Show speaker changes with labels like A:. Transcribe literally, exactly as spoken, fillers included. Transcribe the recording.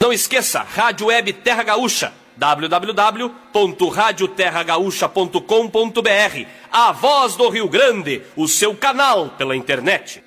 A: Não esqueça, Rádio Web Terra Gaúcha, w w w ponto rádio terra gaúcha ponto com ponto b r. A voz do Rio Grande, o seu canal pela internet.